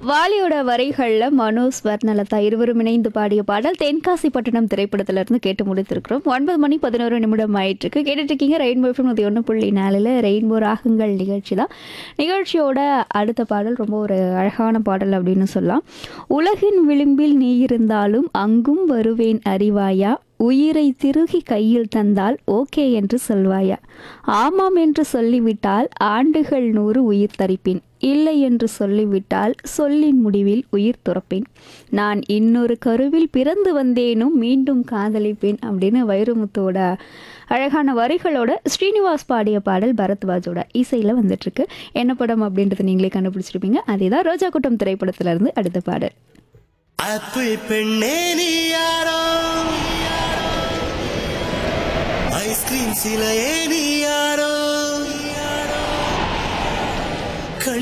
வாலியோட வரிகள்ல மனோ ஸ்வர்ணலதா இருவரும் இணைந்து பாடிய பாடல் தென்காசி பட்டணம் திரைப்படத்துல இருந்து கேட்டு முடித்திருக்கிறோம். 9:11 ஆயிட்டிருக்கு. கேட்டுட்டு இருக்கீங்க ரெயின்போ எஃப்எம் 101.4 ரெயின்போ ராகங்கள் நிகழ்ச்சி தான். நிகழ்ச்சியோட அடுத்த பாடல் ரொம்ப ஒரு அழகான பாடல் அப்படின்னு சொல்லலாம். உலகின் விளிம்பில் நீ இருந்தாலும் அங்கும் வருவேன் அறிவாயா, உயிரை திருகி கையில் தந்தால் ஓகே என்று சொல்வாயா, ஆமாம் என்று சொல்லிவிட்டால் ஆண்டுகள் 100 உயிர் தரிப்பேன், இல்லை என்று சொல்லிவிட்டால் சொல்லின் முடிவில் உயிர் துறப்பேன், நான் இன்னொரு கருவில் பிறந்து வந்தேனும் மீண்டும் காதலிப்பேன் அப்படின்னு வைரமுத்துவோட அழகான வரிகளோட ஸ்ரீனிவாஸ் பாடிய பாடல் பரத்வாஜோட இசையில் வந்துட்டுருக்கு. என்ன படம் அப்படின்றத நீங்களே கண்டுபிடிச்சிருப்பீங்க. அதேதான் ரோஜா கூட்டம் திரைப்படத்துல இருந்து அடுத்த பாடல். ஐஸ்கிரீம் சிலையே நீ யாரோ,